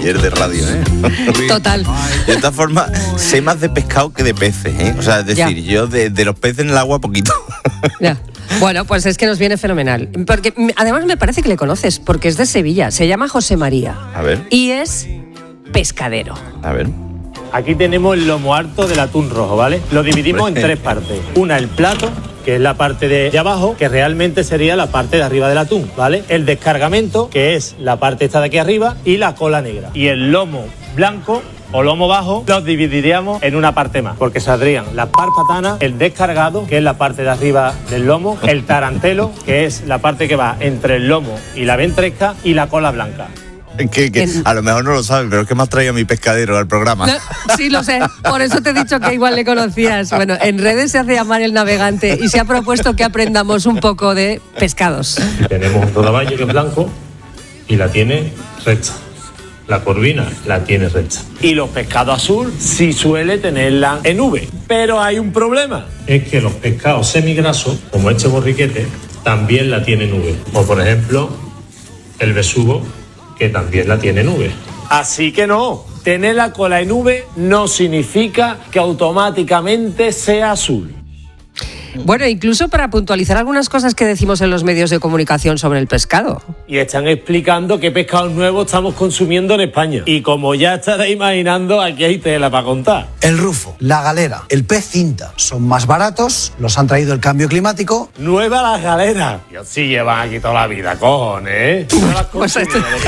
taller de radio, ¿eh? Total. De esta forma, sé más de pescado que de peces, ¿eh? O sea, es decir, yo de los peces en el agua poquito. Ya. Bueno, pues es que nos viene fenomenal. Porque además me parece que le conoces, porque es de Sevilla. Se llama José María. A ver. Y es pescadero. A ver. Aquí tenemos el lomo harto del atún rojo, ¿vale? Lo dividimos en 3 partes. Una, el plato, que es la parte de abajo, que realmente sería la parte de arriba del atún, ¿vale? El descargamento, que es la parte esta de aquí arriba, y la cola negra. Y el lomo blanco o lomo bajo los dividiríamos en una parte más, porque saldrían las párpatanas, el descargado, que es la parte de arriba del lomo, el tarantelo, que es la parte que va entre el lomo y la ventresca, y la cola blanca. Que a lo mejor no lo saben, pero es que me has traído a mi pescadero al programa. No, sí, lo sé. Por eso te he dicho que igual le conocías. Bueno, en redes se hace llamar El Navegante y se ha propuesto que aprendamos un poco de pescados. Tenemos un rodaballo que es blanco y la tiene recta. La corvina la tiene recta. Y los pescados azul sí suele tenerla en V. Pero hay un problema. Es que los pescados semigrasos, como este borriquete, también la tienen V. O por ejemplo, el besugo, que también la tiene en V. Así que no, tener la cola en V no significa que automáticamente sea azul. Bueno, incluso para puntualizar algunas cosas que decimos en los medios de comunicación sobre el pescado. Y están explicando qué pescados nuevos estamos consumiendo en España. Y como ya estaréis imaginando, aquí hay tela para contar. El rufo, la galera, el pez cinta son más baratos, los han traído el cambio climático. Nueva las galeras. Dios, sí llevan aquí toda la vida, cojones, ¿eh? No las Pues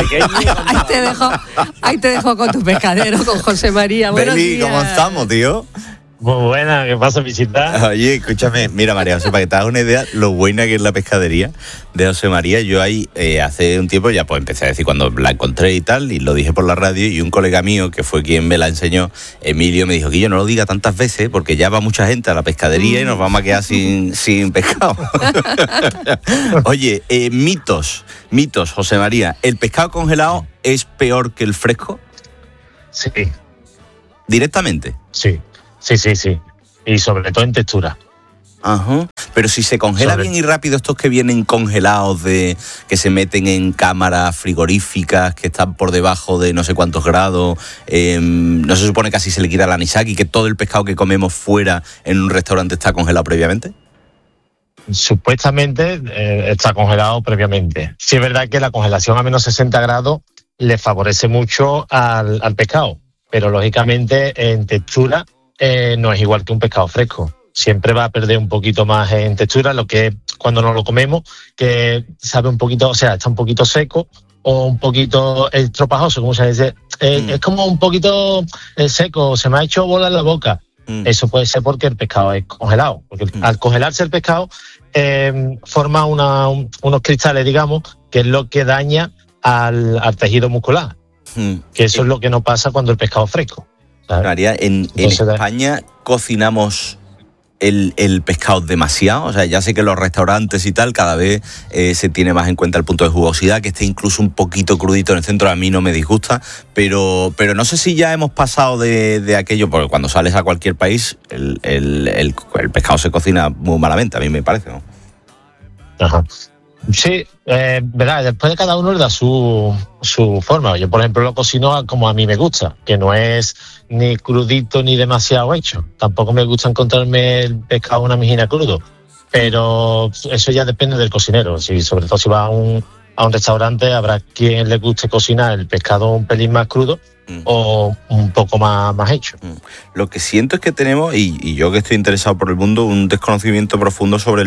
consumo, ahí te dejo con tu pescadero, con José María. Buenos Beli, días. ¿cómo estamos, tío? Muy buena, ¿qué pasa, visita? Oye, escúchame, mira, María José, para que te hagas una idea lo buena que es la pescadería de José María. Yo ahí hace un tiempo ya pues empecé a decir cuando la encontré y tal, y lo dije por la radio, y un colega mío que fue quien me la enseñó, Emilio, me dijo que yo no lo diga tantas veces porque ya va mucha gente a la pescadería y nos vamos a quedar sin pescado. Oye, mitos, José María, ¿el pescado congelado es peor que el fresco? Sí. ¿Directamente? Sí. Y sobre todo en textura. Ajá. Pero si se congela bien y rápido estos que vienen congelados, que se meten en cámaras frigoríficas, que están por debajo de no sé cuántos grados, ¿no se supone que así se le quita el anisaki, que todo el pescado que comemos fuera en un restaurante está congelado previamente? Supuestamente está congelado previamente. Sí es verdad que la congelación a menos 60 grados le favorece mucho al pescado, pero lógicamente en textura no es igual que un pescado fresco. Siempre va a perder un poquito más en textura, lo que es cuando nos lo comemos, que sabe un poquito, o sea, está un poquito seco o un poquito estropajoso, como se dice. Es como un poquito seco, se me ha hecho bola en la boca. Eso puede ser porque el pescado es congelado, porque al congelarse el pescado forma unos cristales, digamos, que es lo que daña al tejido muscular. Que eso es lo que no pasa cuando el pescado es fresco. María, en España cocinamos el pescado demasiado. O sea, ya sé que en los restaurantes y tal cada vez se tiene más en cuenta el punto de jugosidad, que esté incluso un poquito crudito en el centro, a mí no me disgusta, pero no sé si ya hemos pasado de aquello, porque cuando sales a cualquier país el pescado se cocina muy malamente, a mí me parece, ¿no? Ajá. Sí, verdad, después de cada uno le da su forma. Yo, por ejemplo, lo cocino como a mí me gusta, que no es ni crudito ni demasiado hecho. Tampoco me gusta encontrarme el pescado una mijina crudo, pero eso ya depende del cocinero. Sobre todo si va a un restaurante, habrá quien le guste cocinar el pescado un pelín más crudo o un poco más hecho. Lo que siento es que tenemos, y yo que estoy interesado por el mundo, un desconocimiento profundo sobre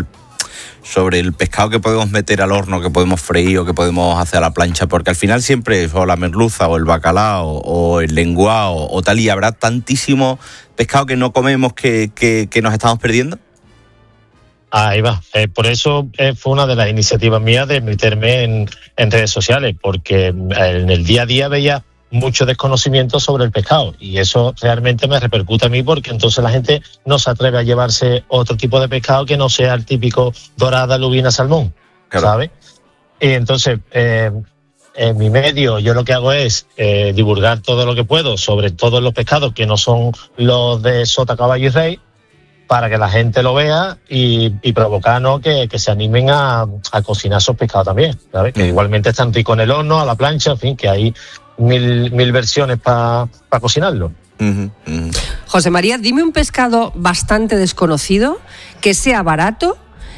el pescado que podemos meter al horno, que podemos freír o que podemos hacer a la plancha, porque al final siempre es o la merluza o el bacalao o el lenguado o tal, y habrá tantísimo pescado que no comemos que nos estamos perdiendo. Ahí va. Por eso fue una de las iniciativas mías de meterme en redes sociales, porque en el día a día veía mucho desconocimiento sobre el pescado y eso realmente me repercute a mí, porque entonces la gente no se atreve a llevarse otro tipo de pescado que no sea el típico dorada, lubina, salmón, claro. ¿Sabes? Y entonces en mi medio yo lo que hago es divulgar todo lo que puedo sobre todos los pescados que no son los de sota, caballo y rey, para que la gente lo vea y provocarnos que se animen a cocinar esos pescados también, ¿sabes? Que igualmente están ricos en el horno, a la plancha, en fin, que ahí mil versiones para cocinarlo. José María, dime un pescado bastante desconocido, que sea barato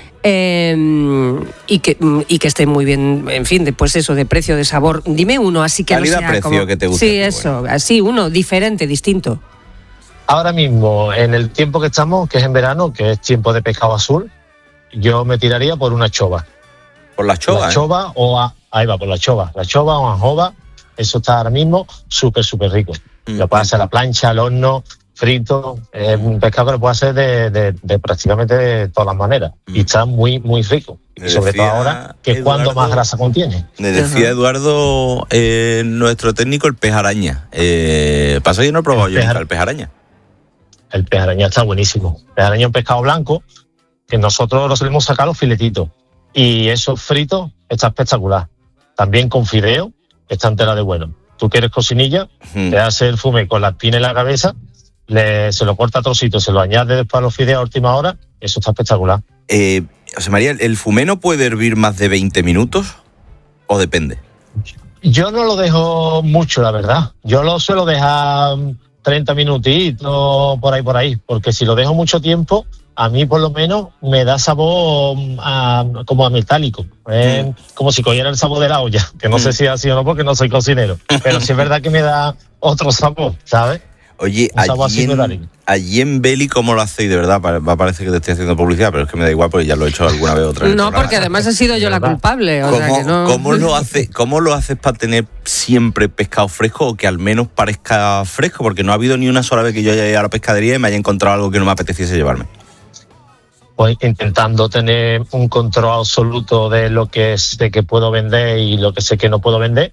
y que esté muy bien, en fin, pues eso, de precio, de sabor. Dime uno, así que calidad, no sea precio como... que te guste. Sí, eso, bueno. Así, uno diferente, distinto. Ahora mismo, en el tiempo que estamos, que es en verano, que es tiempo de pescado azul, yo me tiraría por una chova. ¿Por la chova? La chova ahí va, por la chova. La chova o anjova, eso está ahora mismo súper, súper rico. Lo puedes hacer a la plancha, al horno, frito. Es un pescado que lo puedes hacer de prácticamente de todas las maneras. Y está muy, muy rico. Y sobre todo ahora, que es cuando más grasa contiene. Me decía Eduardo, nuestro técnico, el pez araña. Pasa, yo no he probado el pez araña. El pez araña está buenísimo. El pez araña es un pescado blanco que nosotros lo solemos sacar los filetitos. Y eso frito está espectacular. También con fideo está entera de bueno. Tú quieres cocinilla, te hace el fume con la espina en la cabeza, se lo corta a trocitos, se lo añade después a los fideos a última hora, eso está espectacular. José María, ¿el fumé no puede hervir más de 20 minutos? ¿O depende? Yo no lo dejo mucho, la verdad. Yo lo suelo dejar 30 minutitos, por ahí, porque si lo dejo mucho tiempo, a mí por lo menos me da sabor como a metálico, como si cogiera el sabor de la olla, que no sé si es así o no porque no soy cocinero, pero sí es verdad que me da otro sabor, ¿sabes? Oye, allí en Beli, ¿cómo lo hacéis? De verdad, va a parecer que te estoy haciendo publicidad, pero es que me da igual porque ya lo he hecho alguna vez otra vez. No, porque además he sido yo la culpable. ¿Cómo lo haces para tener siempre pescado fresco o que al menos parezca fresco? Porque no ha habido ni una sola vez que yo haya ido a la pescadería y me haya encontrado algo que no me apeteciese llevarme. Pues intentando tener un control absoluto de lo que sé que puedo vender y lo que sé que no puedo vender.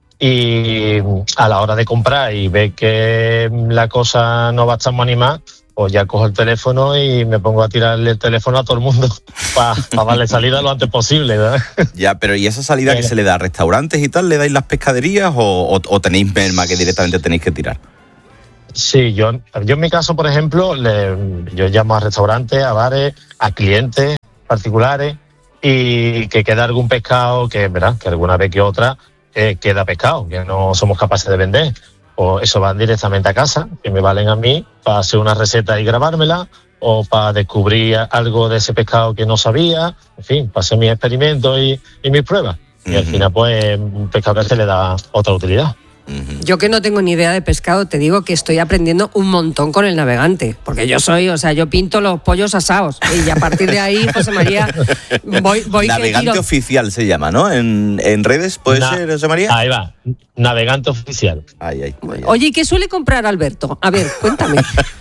Y a la hora de comprar y ver que la cosa no va a estar muy animada, pues ya cojo el teléfono y me pongo a tirarle el teléfono a todo el mundo para darle salida lo antes posible, ¿verdad? Ya, pero ¿y esa salida que se le da a restaurantes y tal? ¿Le dais las pescaderías o tenéis merma que directamente tenéis que tirar? Sí, yo en mi caso, por ejemplo, yo llamo a restaurantes, a bares, a clientes particulares y que queda algún pescado que, ¿verdad?, que alguna vez que otra queda pescado, que no somos capaces de vender. O eso van directamente a casa, que me valen a mí para hacer una receta y grabármela, o para descubrir algo de ese pescado que no sabía, en fin, para hacer mis experimentos y mis pruebas. Y al final, pues, un pescado que se le da otra utilidad. Yo que no tengo ni idea de pescado, te digo que estoy aprendiendo un montón con el navegante, porque yo pinto los pollos asados y a partir de ahí, José María, voy Navegante oficial se llama, ¿no? En redes, ¿puede ser, José María? Ahí va, navegante oficial. Oye, ¿y qué suele comprar Alberto? A ver, cuéntame.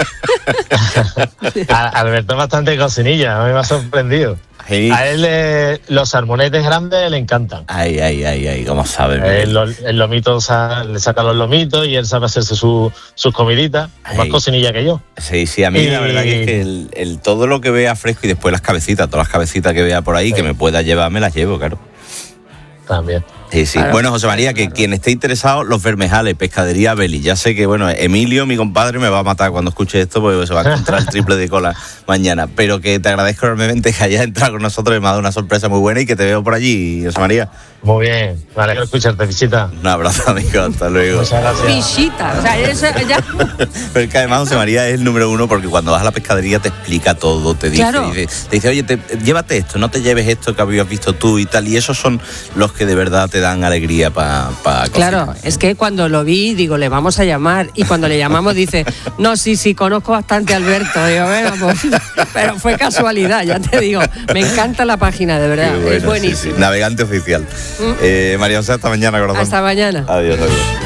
Alberto es bastante cocinilla, a mí me ha sorprendido. Sí. A él los salmonetes grandes le encantan. Ay, ¿cómo sabe? El lomito, le saca los lomitos y él sabe hacerse sus comiditas. Más cocinilla que yo. Sí, a mí la verdad que es que el todo lo que vea fresco y después las cabecitas, todas las cabecitas que vea por ahí, que me pueda llevar, me las llevo, claro. También. Sí. Claro. Bueno, José María, que quien esté interesado, Los Bermejales, Pescadería Beli. Ya sé que, bueno, Emilio, mi compadre, me va a matar cuando escuche esto porque se va a encontrar el triple de cola mañana. Pero que te agradezco enormemente que hayas entrado con nosotros y me ha dado una sorpresa muy buena y que te veo por allí, José María. Muy bien, me alegro de escucharte, Visita. Un abrazo, amigo, hasta luego. Muchas gracias. Visita, o sea, eso ya... Pero es que además José María es el número uno porque cuando vas a la pescadería te explica todo, te dice, claro. te dice, oye, llévate esto, no te lleves esto que habías visto tú y tal. Y esos son los que de verdad te dan alegría para claro, es que cuando lo vi, digo, le vamos a llamar. Y cuando le llamamos dice, no, sí, conozco bastante a Alberto. Digo, bueno, pues, pero fue casualidad, ya te digo. Me encanta la página, de verdad, bueno, es buenísimo. Sí. Navegante oficial. María José, hasta mañana, corazón. Hasta mañana. Adiós.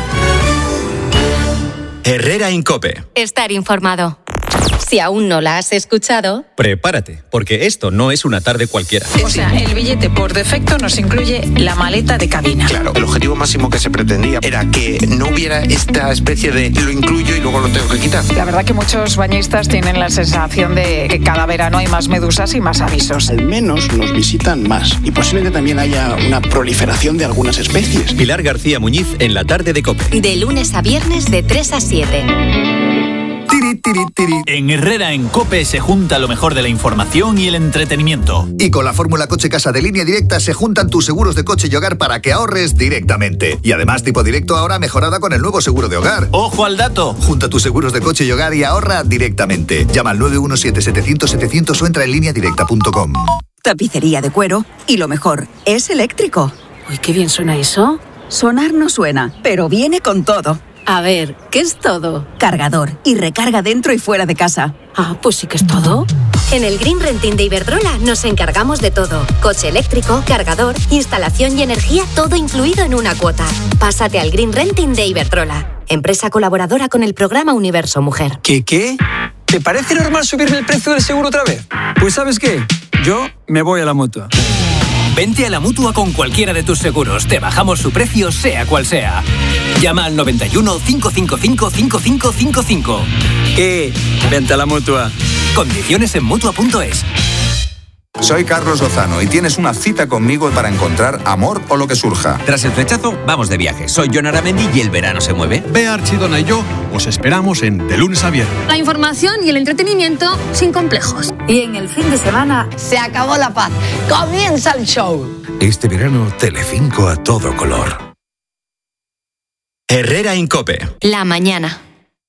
Herrera Incope. Estar informado. Si aún no la has escuchado, prepárate, porque esto no es una tarde cualquiera. O sea, el billete por defecto nos incluye la maleta de cabina. Claro, el objetivo máximo que se pretendía era que no hubiera esta especie de lo incluyo y luego lo tengo que quitar. La verdad que muchos bañistas tienen la sensación de que cada verano hay más medusas y más avisos. Al menos nos visitan más y posiblemente también haya una proliferación de algunas especies. Pilar García Muñiz en la tarde de COPE. De lunes a viernes de 3 a 7. En Herrera en COPE se junta lo mejor de la información y el entretenimiento. Y con la fórmula Coche Casa de Línea Directa se juntan tus seguros de coche y hogar para que ahorres directamente. Y además tipo directo ahora mejorada con el nuevo seguro de hogar. ¡Ojo al dato! Junta tus seguros de coche y hogar y ahorra directamente. Llama al 917-700-700 o entra en lineadirecta.com. Tapicería de cuero y lo mejor, es eléctrico. Uy, qué bien suena eso. Sonar no suena, pero viene con todo. A ver, ¿qué es todo? Cargador y recarga dentro y fuera de casa. Ah, pues sí que es todo. En el Green Renting de Iberdrola nos encargamos de todo. Coche eléctrico, cargador, instalación y energía, todo incluido en una cuota. Pásate al Green Renting de Iberdrola, empresa colaboradora con el programa Universo Mujer. ¿Qué? ¿Te parece normal subirme el precio del seguro otra vez? Pues ¿sabes qué? Yo me voy a la Mutua. Vente a la Mutua con cualquiera de tus seguros. Te bajamos su precio, sea cual sea. Llama al 91 555 5555. Vente a la Mutua. Condiciones en Mutua.es. Soy Carlos Lozano y tienes una cita conmigo para encontrar amor o lo que surja. Tras el flechazo, vamos de viaje. Soy Jon Aramendi y el verano se mueve. Bea Archidona y yo os esperamos en De Lunes a Viernes. La información y el entretenimiento sin complejos. Y en el fin de semana se acabó la paz. ¡Comienza el show! Este verano, Telecinco a todo color. Herrera en COPE. La mañana.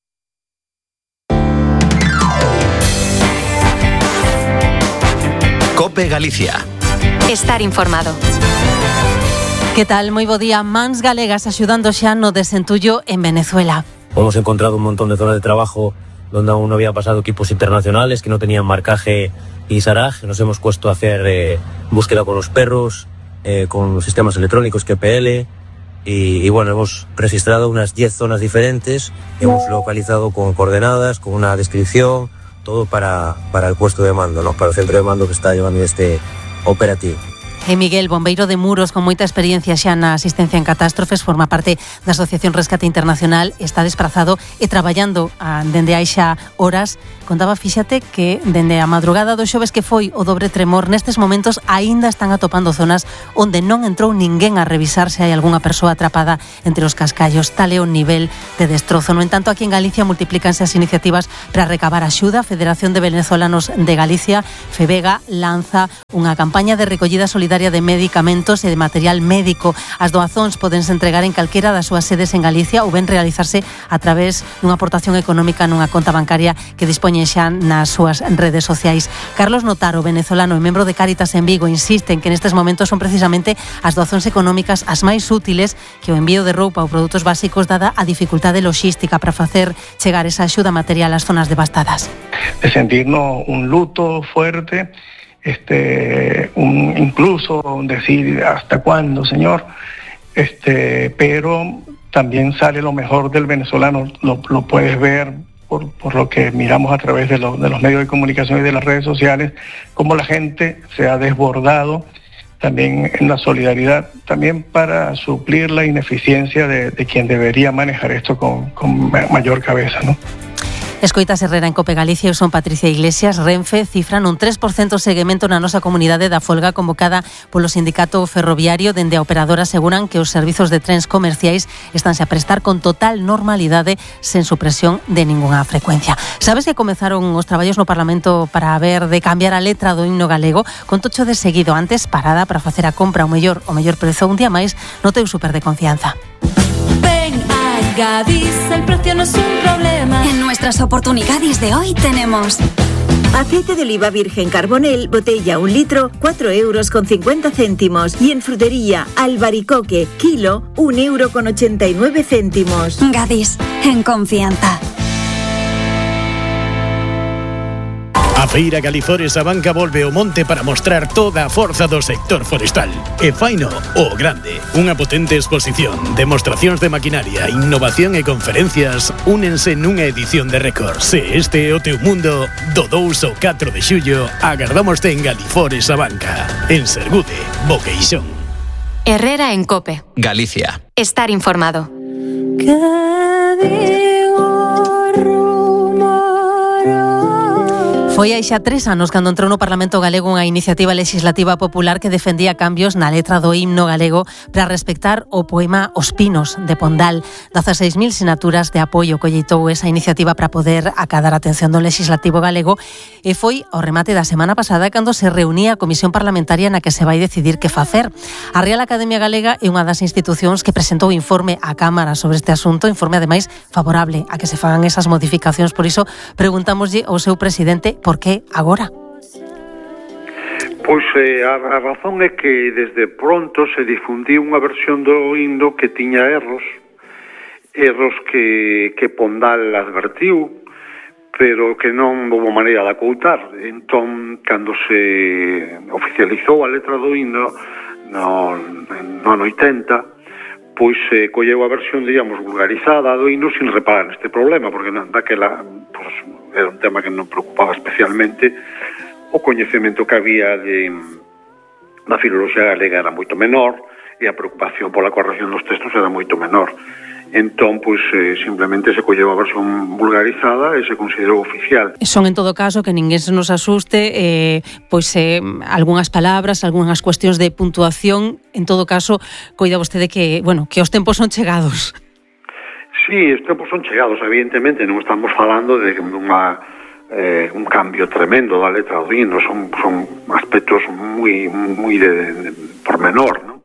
COPE Galicia. Estar informado. Que tal? Moi bo día. Mans Galegas axudando xa no desentullo en Venezuela. Hemos encontrado un montón de zonas de trabajo donde aún no había pasado equipos internacionales que no tenían marcaje y SARAG. Nos hemos puesto a hacer búsqueda con los perros, con los sistemas electrónicos QPL y bueno, hemos registrado unas 10 zonas diferentes. Hemos localizado con coordenadas, con una descripción, todo para el puesto de mando, ¿no? Para el centro de mando que está llevando este operativo. Miguel, bombeiro de Muros, con moita experiencia xa na asistencia en catástrofes, forma parte da Asociación Rescate Internacional, está desprazado e traballando dende hai xa horas. Contaba, fíxate, que dende a madrugada do xoves que foi o dobre tremor, nestes momentos aínda están atopando zonas onde non entrou ninguén a revisar se hai algunha persoa atrapada entre os cascallos. Tal é o nivel de destrozo. No entanto, aquí en Galicia multiplícanse as iniciativas para recabar axuda. A Federación de Venezolanos de Galicia, FEVEGA, lanza unha campaña de recollida solidaria de medicamentos e de material médico. As doazóns podense entregar en calquera das súas sedes en Galicia ou ben realizarse a través dunha aportación económica nunha conta bancaria que dispoñen xa nas súas redes sociais. Carlos Notaro, venezolano e membro de Cáritas en Vigo, insiste en que nestes momentos son precisamente as doazóns económicas as máis útiles que o envío de roupa ou produtos básicos, dada a dificultade logística para facer chegar esa axuda material ás zonas devastadas. De sentirnos un luto fuerte, incluso decir hasta cuándo, señor, pero también sale lo mejor del venezolano, lo puedes ver por lo que miramos a través de los medios de comunicación y de las redes sociales, cómo la gente se ha desbordado también en la solidaridad, también para suplir la ineficiencia de quien debería manejar esto con mayor cabeza, ¿no? Escoitas Herrera en COPE Galicia. Eu son Patricia Iglesias. Renfe cifran un 3% seguimento na nosa comunidade da folga convocada polo sindicato ferroviario. Dende a operadora aseguran que os servizos de trens comerciais estanse a prestar con total normalidade, sen supresión de ningunha frecuencia. Sabes que comezaron os traballos no Parlamento para ver de cambiar a letra do himno galego? Contocho de seguido, antes parada para facer a compra o mellor prezo un día máis no teu super de confianza. Gadis, el precio no es un problema. En nuestras oportunidades de hoy tenemos aceite de oliva virgen Carbonel, botella 1 litro, 4,50 €. Y en frutería, albaricoque, kilo, 1,89 €. Gadis, en confianza. A Feira Galizores a Banca volve ao monte para mostrar toda a forza do sector forestal. E faino o grande. Unha potente exposición, demostracións de maquinaria, innovación e conferencias únense nunha edición de récord. Se este é o teu mundo, do 2 ao 4 de xullo, agardámoste en Galizores a Banca. En Sergude, Boqueixón. Herrera en COPE. Galicia. Estar informado. Foi hai xa 3 anos cando entrou no Parlamento Galego unha iniciativa legislativa popular que defendía cambios na letra do himno galego para respectar o poema Os Pinos de Pondal. 16.000 sinaturas de apoio colleitou esa iniciativa para poder acadar a atención do legislativo galego e foi ao remate da semana pasada cando se reunía a comisión parlamentaria na que se vai decidir que facer. A Real Academia Galega é unha das institucións que presentou informe á Cámara sobre este asunto, informe ademais favorable a que se fagan esas modificacións. Por iso preguntámoslle ao seu presidente por que agora. Pois a razón é que desde pronto se difundiu unha versión do himno que tiña erros que Pondal advertiu, pero que non houve maneira de acoutar. Entón, cando se oficializou a letra do himno no ano 80, pois se colleu a versión, digamos, vulgarizada do himno sin reparar neste problema, porque daquela pois, era un tema que non preocupaba especialmente. O coñecemento que había da filoloxía galega era moito menor e a preocupación pola corrección dos textos era moito menor. Entón, pois, simplemente se colleu a versión vulgarizada e se considerou oficial. Son, en todo caso, que ninguén se nos asuste, algunhas palabras, algunhas cuestións de puntuación, en todo caso, coida vostede que, que os tempos son chegados. Sí, os tempos son chegados, evidentemente, non estamos falando de un cambio tremendo da letra do himno, son aspectos moi de pormenor, non?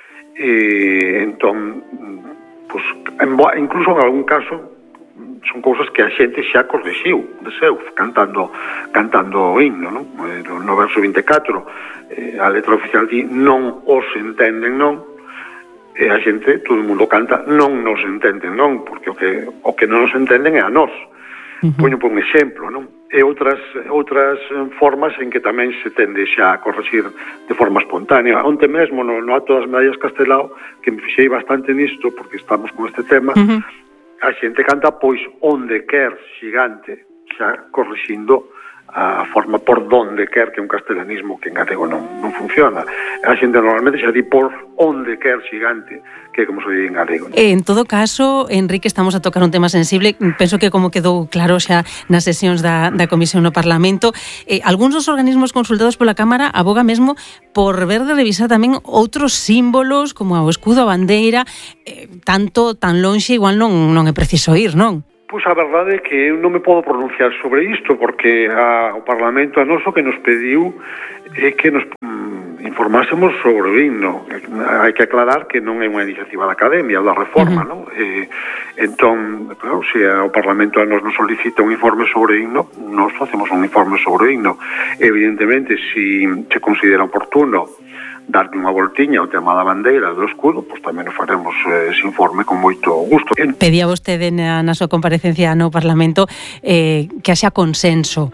Entón, pues, incluso en algún caso son cousas que a xente xa corrixiu de seu, cantando o himno, non? No verso 24 a letra oficial di non os entenden, non? E a xente, todo o mundo canta non nos entenden, non? Porque o que non nos entenden é a nós. Poño por un exemplo, non? E outras formas en que tamén se tende xa a corregir de forma espontánea. Onte mesmo, no acto das medallas Castelao, que me fixei bastante nisto, porque estamos con este tema, a xente canta, pois, onde quer xigante, xa corrixindo a forma por donde quer, que é un castelanismo que en galego non funciona. A xente normalmente xa di por onde quer xigante, que é como se di en galego. En todo caso, Enrique, estamos a tocar un tema sensible. Penso que como quedou claro xa nas sesións da Comisión no Parlamento, algúns dos organismos consultados pola Cámara aboga mesmo por ver de revisar tamén outros símbolos como o escudo, a bandeira, tan lonxe igual non é preciso ir, non? Pois a verdade é que eu non me podo pronunciar sobre isto, porque o Parlamento a noso que nos pediu é que nos informásemos sobre o himno. Hai que aclarar que non é unha iniciativa da Academia ou da Reforma, non? Entón, claro, se o Parlamento a nos solicita un informe sobre o himno, nos facemos un informe sobre o himno. Evidentemente, se considera oportuno darle unha voltiña ao tema da bandeira do escudo, pois tamén nos faremos ese informe con moito gusto. Pedía vostede na súa comparecencia no Parlamento que haxa consenso.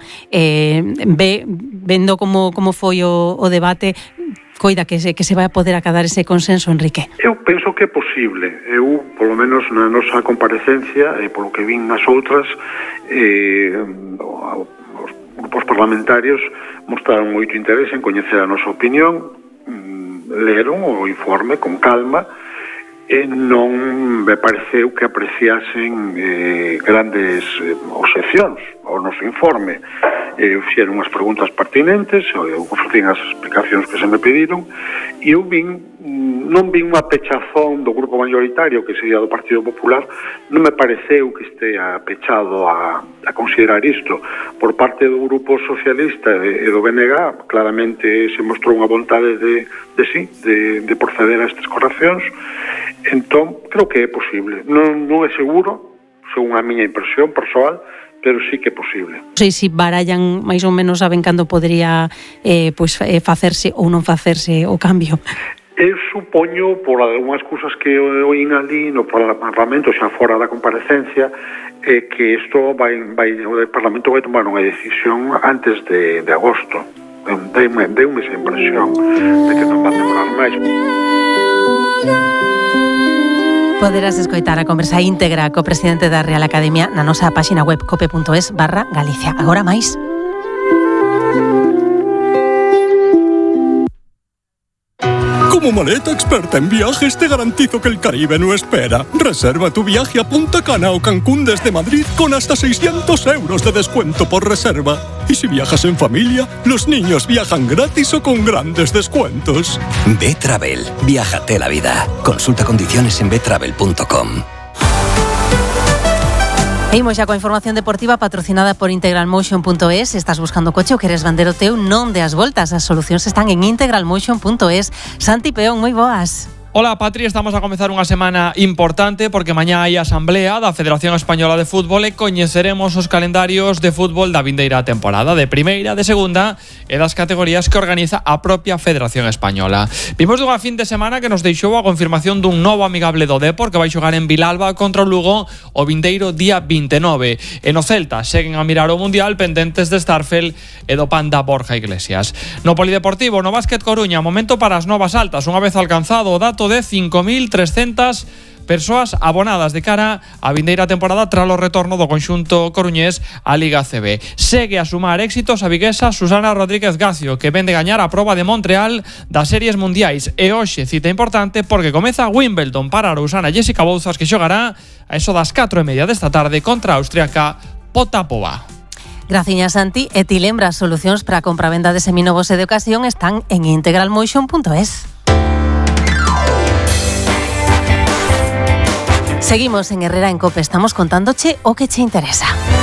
Vendo como foi o debate, coida que se vai a poder acadar ese consenso, Enrique? Eu penso que é posible. Eu, polo menos na nosa comparecencia, e polo que vin nas outras, os grupos parlamentarios mostraron moito interese en coñecer a nosa opinión, leron o informe con calma e non me pareceu que apreciasen grandes obxeccións ao noso informe. Fixeron unhas preguntas pertinentes, eu ofrecín as explicacións que se me pediron e eu non vin unha pechazón do grupo mayoritario, que sería do Partido Popular. Non me pareceu que estea pechado a considerar isto. Por parte do Grupo Socialista e do BNG, claramente se mostrou unha vontade de proceder a estas correccións. Entón, creo que é posible. Non é seguro, según a miña impresión persoal, pero sí que é posible. Non sei se barallan máis ou menos, saben cando podría facerse ou non facerse o cambio. Eu supoño, por algunhas cousas que oín ali no Parlamento, xa fora da comparecencia, que isto o Parlamento vai tomar unha decisión antes de agosto. Deu-me esa impresión de que non va a demorar máis. Poderás escoitar a conversa íntegra co presidente da Real Academia na nosa páxina web cope.es/Galicia. Agora máis. Como maleta experta en viajes te garantizo que el Caribe no espera. Reserva tu viaje a Punta Cana o Cancún desde Madrid con hasta 600 euros de descuento por reserva. Y si viajas en familia, los niños viajan gratis o con grandes descuentos. Betravel. Viájate la vida. Consulta condiciones en betravel.com. Imos xa coa información deportiva patrocinada por integralmotion.es. Estás buscando coche ou queres vender o teu? Non deas voltas, as solucións están en integralmotion.es. Santi Peón, moi boas. Hola Patri, estamos a comezar unha semana importante porque mañá hai asamblea da Federación Española de Fútbol e coñeceremos os calendarios de fútbol da vindeira temporada, de primeira, de segunda e das categorías que organiza a propia Federación Española. Vimos dunha fin de semana que nos deixou a confirmación dun novo amigable do Depor que vai xogar en Vilalba contra o Lugo o vindeiro día 29. E no Celta seguen a mirar o Mundial pendentes de Starfel e do Panda Borja Iglesias. No Polideportivo, no Básquet Coruña, momento para as novas altas, unha vez alcanzado o dato de 5.300 persoas abonadas de cara á vindeira temporada tras o retorno do conxunto coruñés á Liga CB. Segue a sumar éxitos a viguesa Susana Rodríguez Gacio, que vende gañar a proba de Montreal das series mundiais. E hoxe cita importante porque comeza Wimbledon para a rousana Jessica Bouzas, que xogará a eso das 4:30 desta tarde contra a austriaca Potapova. Graciñas, Santi. E ti lembras, solucións para a compravenda de seminovos e de ocasión están en integralmotion.es. Seguimos en Herrera en Cope, estamos contándoche o que che interesa.